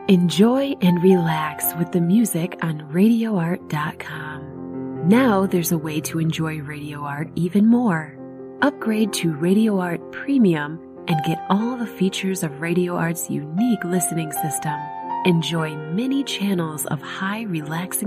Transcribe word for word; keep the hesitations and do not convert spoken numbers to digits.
Enjoy and relax with the music on radio art dot com. Now there's a way to enjoy Radio Art even more. Upgrade to Radio Art Premium and get all the features of Radio Art's unique listening system. Enjoy many channels of high relaxing